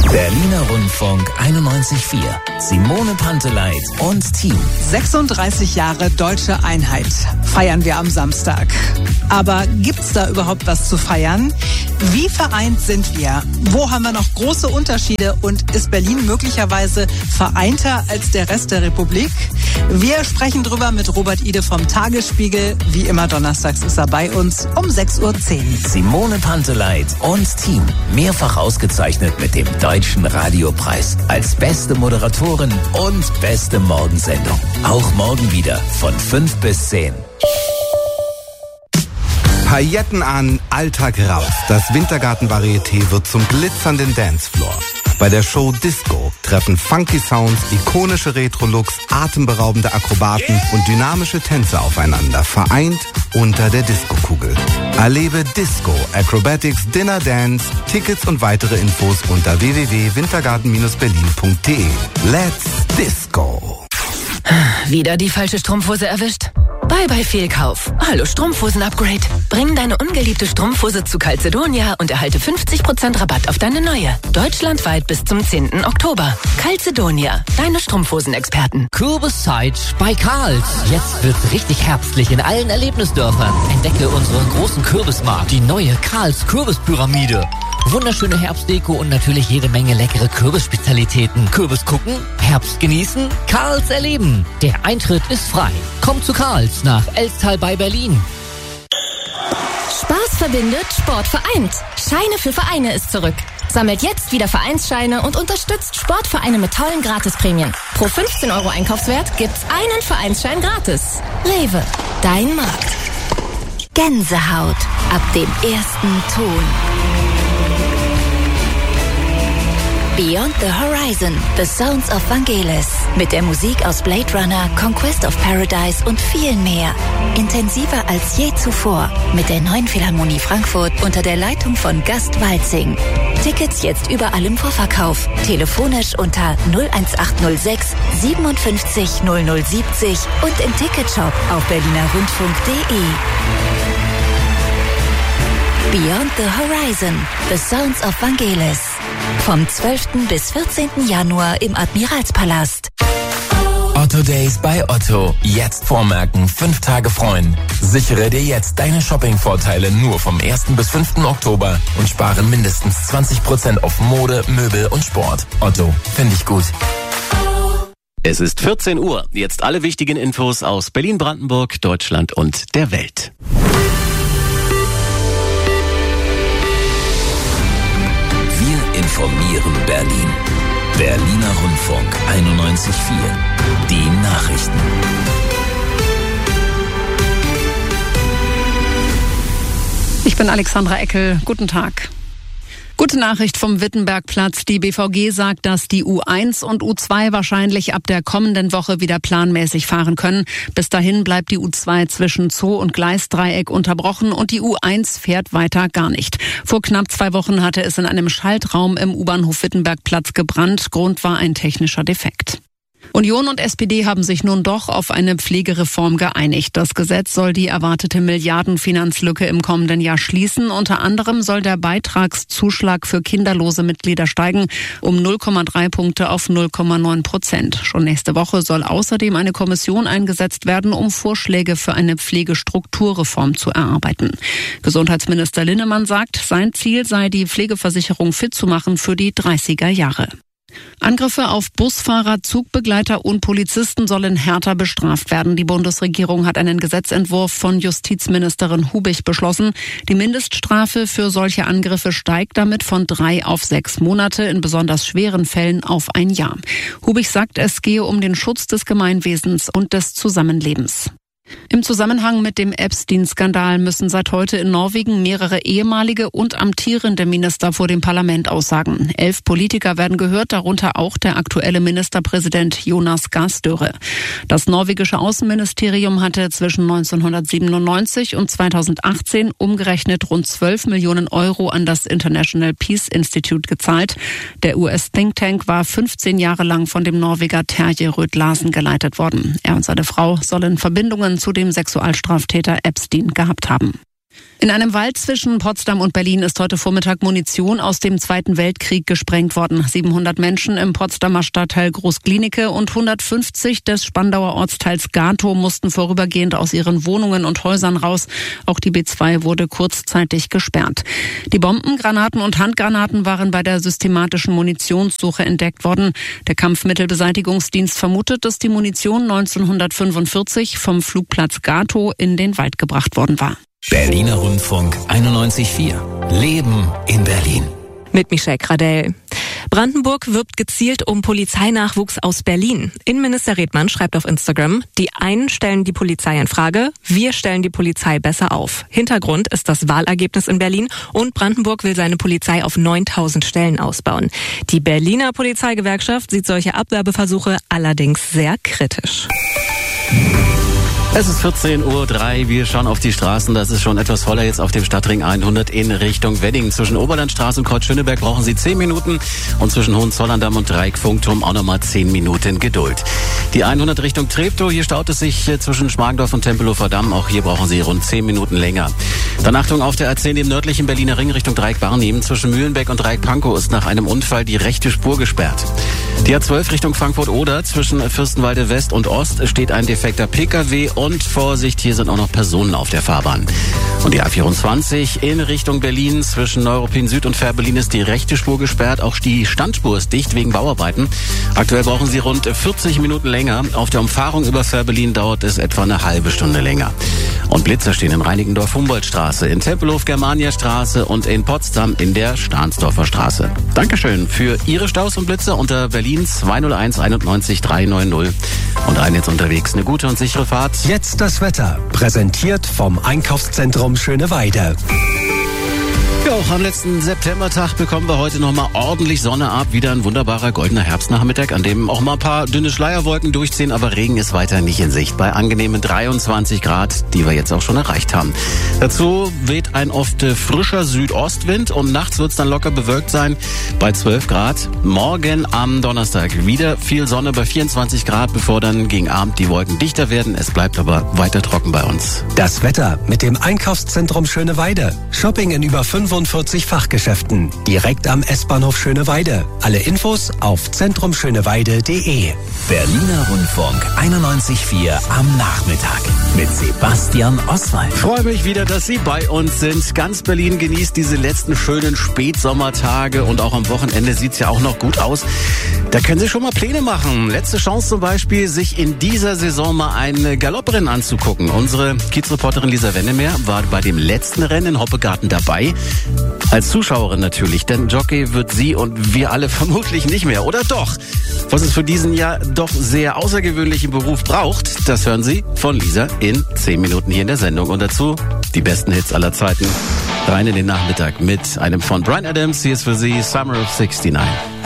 Berliner Rundfunk 91.4. Simone Panteleit und Team. 36 Jahre Deutsche Einheit feiern wir am Samstag. Aber gibt's da überhaupt was zu feiern? Wie vereint sind wir? Wo haben wir noch große Unterschiede? Und ist Berlin möglicherweise vereinter als der Rest der Republik? Wir sprechen drüber mit Robert Ide vom Tagesspiegel. Wie immer donnerstags ist er bei uns um 6.10 Uhr. Simone Panteleit und Team. Mehrfach ausgezeichnet mit dem Deutschen Radiopreis als beste Moderatorin und beste Morgensendung. Auch morgen wieder von 5 bis 10. Pailletten an, Alltag raus. Das Wintergarten-Varieté wird zum glitzernden Dancefloor. Bei der Show Disco treffen funky Sounds, ikonische Retro-Looks, atemberaubende Akrobaten und dynamische Tänze aufeinander, vereint unter der Disco-Kugel. Erlebe Disco, Acrobatics, Dinner Dance, Tickets und weitere Infos unter www.wintergarten-berlin.de. Let's Disco! Wieder die falsche Strumpfhose erwischt? Bye-bye Fehlkauf. Hallo Strumpfhosen-Upgrade. Bring deine ungeliebte Strumpfhose zu Calzedonia und erhalte 50% Rabatt auf deine neue. Deutschlandweit bis zum 10. Oktober. Calzedonia, deine Strumpfhosen-Experten. Kürbiszeit bei Karls. Jetzt wird's richtig herbstlich in allen Erlebnisdörfern. Entdecke unseren großen Kürbismarkt, die neue Karls Kürbispyramide. Wunderschöne Herbstdeko und natürlich jede Menge leckere Kürbisspezialitäten. Kürbis gucken, Herbst genießen, Karls erleben. Der Eintritt ist frei. Komm zu Karls nach Elstal bei Berlin. Spaß verbindet, Sport vereint. Scheine für Vereine ist zurück. Sammelt jetzt wieder Vereinsscheine und unterstützt Sportvereine mit tollen Gratisprämien. Pro 15 € Einkaufswert gibt's einen Vereinsschein gratis. Rewe, dein Markt. Gänsehaut ab dem ersten Ton. Beyond the Horizon, The Sounds of Vangelis. Mit der Musik aus Blade Runner, Conquest of Paradise und viel mehr. Intensiver als je zuvor. Mit der Neuen Philharmonie Frankfurt unter der Leitung von Gast Walzing. Tickets jetzt überall im Vorverkauf. Telefonisch unter 01806 57 0070 und im Ticketshop auf berlinerrundfunk.de. Beyond the Horizon, The Sounds of Vangelis. Vom 12. bis 14. Januar im Admiralspalast. Otto Days bei Otto. Jetzt vormerken, 5 Tage freuen. Sichere dir jetzt deine Shopping-Vorteile nur vom 1. bis 5. Oktober und spare mindestens 20% auf Mode, Möbel und Sport. Otto, finde ich gut. Es ist 14 Uhr. Jetzt alle wichtigen Infos aus Berlin, Brandenburg, Deutschland und der Welt. Informieren Berlin. Berliner Rundfunk 91.4. Die Nachrichten. Ich bin Alexandra Eckel. Guten Tag. Gute Nachricht vom Wittenbergplatz. Die BVG sagt, dass die U1 und U2 wahrscheinlich ab der kommenden Woche wieder planmäßig fahren können. Bis dahin bleibt die U2 zwischen Zoo und Gleisdreieck unterbrochen und die U1 fährt weiter gar nicht. Vor knapp 2 Wochen hatte es in einem Schaltraum im U-Bahnhof Wittenbergplatz gebrannt. Grund war ein technischer Defekt. Union und SPD haben sich nun doch auf eine Pflegereform geeinigt. Das Gesetz soll die erwartete Milliardenfinanzlücke im kommenden Jahr schließen. Unter anderem soll der Beitragszuschlag für kinderlose Mitglieder steigen um 0,3 Punkte auf 0,9%. Schon nächste Woche soll außerdem eine Kommission eingesetzt werden, um Vorschläge für eine Pflegestrukturreform zu erarbeiten. Gesundheitsminister Linnemann sagt, sein Ziel sei, die Pflegeversicherung fit zu machen für die 30er Jahre. Angriffe auf Busfahrer, Zugbegleiter und Polizisten sollen härter bestraft werden. Die Bundesregierung hat einen Gesetzentwurf von Justizministerin Hubig beschlossen. Die Mindeststrafe für solche Angriffe steigt damit von 3 auf 6 Monate, in besonders schweren Fällen auf 1 Jahr. Hubig sagt, es gehe um den Schutz des Gemeinwesens und des Zusammenlebens. Im Zusammenhang mit dem Epstein-Skandal müssen seit heute in Norwegen mehrere ehemalige und amtierende Minister vor dem Parlament aussagen. 11 Politiker werden gehört, darunter auch der aktuelle Ministerpräsident Jonas Gahr Støre. Das norwegische Außenministerium hatte zwischen 1997 und 2018 umgerechnet rund 12 Millionen Euro an das International Peace Institute gezahlt. Der US-Think Tank war 15 Jahre lang von dem Norweger Terje Rød-Larsen geleitet worden. Er und seine Frau sollen Verbindungen zu dem Sexualstraftäter Epstein gehabt haben. In einem Wald zwischen Potsdam und Berlin ist heute Vormittag Munition aus dem Zweiten Weltkrieg gesprengt worden. 700 Menschen im Potsdamer Stadtteil Groß-Glienicke und 150 des Spandauer Ortsteils Gatow mussten vorübergehend aus ihren Wohnungen und Häusern raus. Auch die B2 wurde kurzzeitig gesperrt. Die Bomben, Granaten und Handgranaten waren bei der systematischen Munitionssuche entdeckt worden. Der Kampfmittelbeseitigungsdienst vermutet, dass die Munition 1945 vom Flugplatz Gatow in den Wald gebracht worden war. Berliner Rundfunk 91.4. Leben in Berlin. Mit Michelle Gradell. Brandenburg wirbt gezielt um Polizeinachwuchs aus Berlin. Innenminister Redmann schreibt auf Instagram, die einen stellen die Polizei in Frage, wir stellen die Polizei besser auf. Hintergrund ist das Wahlergebnis in Berlin und Brandenburg will seine Polizei auf 9.000 Stellen ausbauen. Die Berliner Polizeigewerkschaft sieht solche Abwerbeversuche allerdings sehr kritisch. Es ist 14.03 Uhr, wir schauen auf die Straßen, das ist schon etwas voller jetzt auf dem Stadtring 100 in Richtung Wedding. Zwischen Oberlandstraße und Kreuz-Schöneberg brauchen Sie 10 Minuten und zwischen Hohenzollern-Damm und Dreieck-Funkturm auch nochmal 10 Minuten Geduld. Die 100 Richtung Treptow, hier staut es sich zwischen Schmargendorf und Tempelhofer Damm, auch hier brauchen Sie rund 10 Minuten länger. Dann Achtung auf der A10 im nördlichen Berliner Ring Richtung Dreieck-Barnim. Zwischen Mühlenbeck und Dreieck-Pankow ist nach einem Unfall die rechte Spur gesperrt. Die A12 Richtung Frankfurt-Oder, zwischen Fürstenwalde West und Ost steht ein defekter Pkw und Vorsicht, hier sind auch noch Personen auf der Fahrbahn. Und die A24 in Richtung Berlin, zwischen Neuruppin Süd und Fährberlin ist die rechte Spur gesperrt, auch die Standspur ist dicht wegen Bauarbeiten. Aktuell brauchen Sie rund 40 Minuten länger. Auf der Umfahrung über Fährberlin dauert es etwa eine halbe Stunde länger. Und Blitzer stehen in Reinickendorf-Humboldt-Straße, in Tempelhof Germania-Straße und in Potsdam in der Stahnsdorfer Straße. Dankeschön für Ihre Staus und Blitzer unter Berlin 201 91 390. Und allen jetzt unterwegs eine gute und sichere Fahrt. Jetzt das Wetter, präsentiert vom Einkaufszentrum Schöneweide. Ja, auch am letzten Septembertag bekommen wir heute nochmal ordentlich Sonne ab. Wieder ein wunderbarer goldener Herbstnachmittag, an dem auch mal ein paar dünne Schleierwolken durchziehen, aber Regen ist weiter nicht in Sicht. Bei angenehmen 23 Grad, die wir jetzt auch schon erreicht haben. Dazu weht ein oft frischer Südostwind und nachts wird es dann locker bewölkt sein bei 12 Grad. Morgen am Donnerstag wieder viel Sonne bei 24 Grad, bevor dann gegen Abend die Wolken dichter werden. Es bleibt aber weiter trocken bei uns. Das Wetter mit dem Einkaufszentrum Schöneweide. Shopping in über 45 Fachgeschäften. Direkt am S-Bahnhof Schöneweide. Alle Infos auf zentrumschöneweide.de. Berliner Rundfunk 91.4 am Nachmittag mit Sebastian Oswald. Ich freue mich wieder, dass Sie bei uns sind. Ganz Berlin genießt diese letzten schönen Spätsommertage und auch am Wochenende sieht es ja auch noch gut aus. Da können Sie schon mal Pläne machen. Letzte Chance zum Beispiel, sich in dieser Saison mal ein Galopprennen anzugucken. Unsere Kiezreporterin Lisa Wennemer war bei dem letzten Rennen in Hoppegarten dabei. Als Zuschauerin natürlich, denn Jockey wird sie und wir alle vermutlich nicht mehr. Oder doch? Was es für diesen Jahr doch sehr außergewöhnlichen Beruf braucht, das hören Sie von Lisa in 10 Minuten hier in der Sendung. Und dazu die besten Hits aller Zeiten. Rein in den Nachmittag mit einem von Bryan Adams. Hier ist für Sie Summer of '69.